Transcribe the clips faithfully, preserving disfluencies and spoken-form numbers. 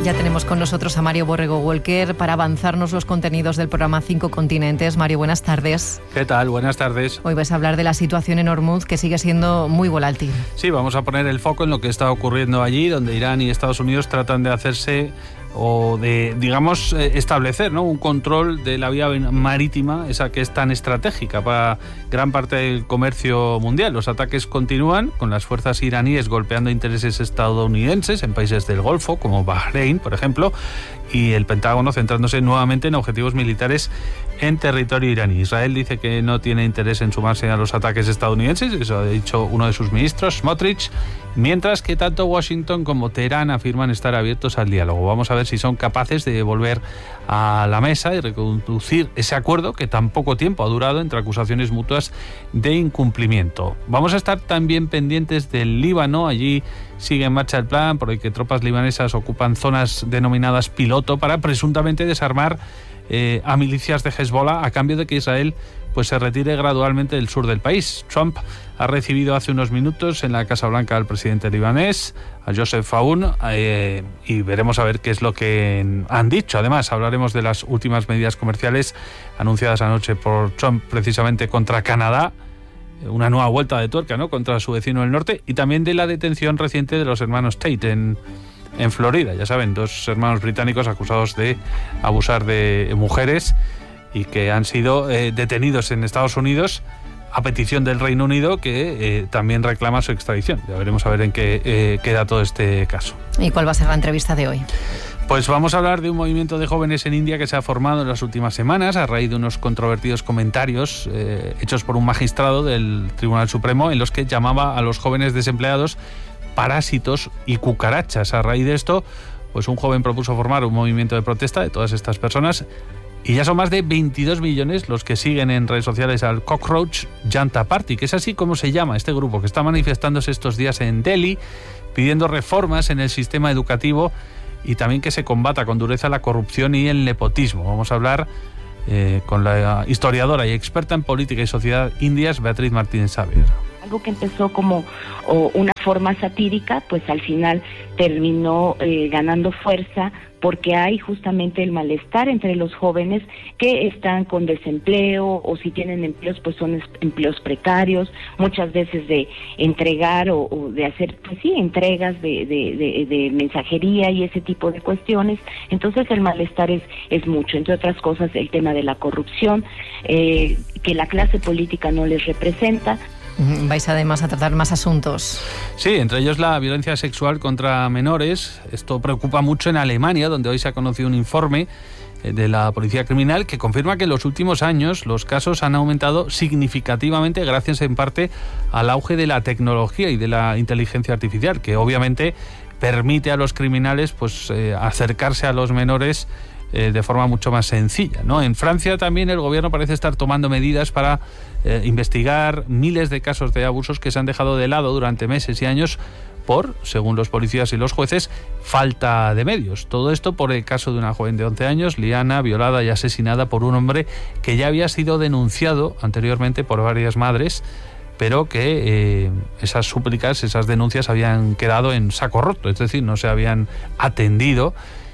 Ya tenemos con nosotros a Mario Borrego Walker para avanzarnos los contenidos del programa Cinco Continentes. Mario, buenas tardes. ¿Qué tal? Buenas tardes. Hoy vas a hablar de la situación en Hormuz, que sigue siendo muy volátil. Sí, vamos a poner el foco en lo que está ocurriendo allí, donde Irán y Estados Unidos tratan de hacerse o de, digamos, establecer, ¿no?, un control de la vía marítima, esa que es tan estratégica para gran parte del comercio mundial. Los ataques continúan, con las fuerzas iraníes golpeando intereses estadounidenses en países del Golfo, como Bahrein, por ejemplo, y el Pentágono centrándose nuevamente en objetivos militares en territorio iraní. Israel dice que no tiene interés en sumarse a los ataques estadounidenses, eso ha dicho uno de sus ministros, Smotrich, mientras que tanto Washington como Teherán afirman estar abiertos al diálogo. Vamos a ver si son capaces de volver a la mesa y reconducir ese acuerdo que tan poco tiempo ha durado entre acusaciones mutuas de incumplimiento. Vamos a estar también pendientes del Líbano. Allí sigue en marcha el plan por el que tropas libanesas ocupan zonas denominadas piloto para presuntamente desarmar eh, a milicias de Hezbollah a cambio de que Israel pues se retire gradualmente del sur del país. Trump ha recibido hace unos minutos en la Casa Blanca al presidente libanés, a Joseph Aoun, eh, y veremos a ver qué es lo que han dicho. Además, hablaremos de las últimas medidas comerciales anunciadas anoche por Trump precisamente contra Canadá, una nueva vuelta de tuerca, ¿no?, contra su vecino del norte, y también de la detención reciente de los hermanos Tate en, en Florida. Ya saben, dos hermanos británicos acusados de abusar de mujeres y que han sido eh, detenidos en Estados Unidos a petición del Reino Unido, que eh, también reclama su extradición. Ya veremos a ver en qué eh, queda todo este caso. ¿Y cuál va a ser la entrevista de hoy? Pues vamos a hablar de un movimiento de jóvenes en India que se ha formado en las últimas semanas a raíz de unos controvertidos comentarios eh, hechos por un magistrado del Tribunal Supremo en los que llamaba a los jóvenes desempleados parásitos y cucarachas. A raíz de esto, pues un joven propuso formar un movimiento de protesta de todas estas personas. Y ya son más de veintidós millones los que siguen en redes sociales al Cockroach Janta Party, que es así como se llama este grupo, que está manifestándose estos días en Delhi, pidiendo reformas en el sistema educativo y también que se combata con dureza la corrupción y el nepotismo. Vamos a hablar eh, con la historiadora y experta en política y sociedad indias, Beatriz Martínez Xavier. Algo que empezó como oh, una forma satírica, pues al final terminó eh, ganando fuerza, porque hay justamente el malestar entre los jóvenes que están con desempleo, o si tienen empleos, pues son empleos precarios, muchas veces de entregar o, o de hacer, pues sí, entregas de, de, de, de mensajería y ese tipo de cuestiones. Entonces el malestar es, es mucho, entre otras cosas el tema de la corrupción, eh, que la clase política no les representa. Vais además a tratar más asuntos. Sí, entre ellos la violencia sexual contra menores. Esto preocupa mucho en Alemania, donde hoy se ha conocido un informe de la Policía Criminal que confirma que en los últimos años los casos han aumentado significativamente gracias en parte al auge de la tecnología y de la inteligencia artificial, que obviamente permite a los criminales pues eh, acercarse a los menores Eh, de forma mucho más sencilla, ¿no? En Francia también el gobierno parece estar tomando medidas para eh, investigar miles de casos de abusos que se han dejado de lado durante meses y años por, según los policías y los jueces, falta de medios. Todo esto por el caso de una joven de once años, Liana, violada y asesinada por un hombre que ya había sido denunciado anteriormente por varias madres, pero que eh, esas súplicas, esas denuncias habían quedado en saco roto, es decir, no se habían atendido.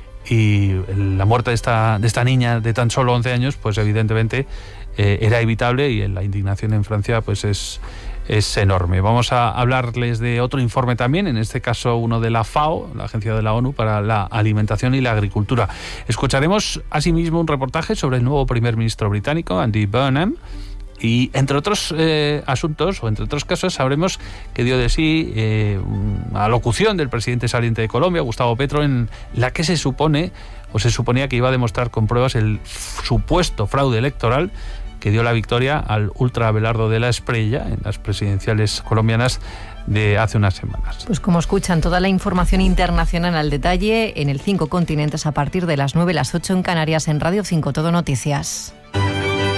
Y la muerte de esta, de esta niña de tan solo once años, pues evidentemente eh, era evitable, y la indignación en Francia pues es, es enorme. Vamos a hablarles de otro informe también, en este caso uno de la FAO, la Agencia de la ONU para la Alimentación y la Agricultura. Escucharemos asimismo un reportaje sobre el nuevo primer ministro británico, Andy Burnham, y entre otros eh, asuntos, o entre otros casos, sabremos que dio de sí eh, una locución del presidente saliente de Colombia, Gustavo Petro, en la que se supone, o se suponía que iba a demostrar con pruebas el supuesto fraude electoral que dio la victoria al ultra Abelardo de la Espriella en las presidenciales colombianas de hace unas semanas. Pues como escuchan, toda la información internacional al detalle en el Cinco Continentes a partir de las nueve, las ocho en Canarias, en Radio cinco Todo Noticias.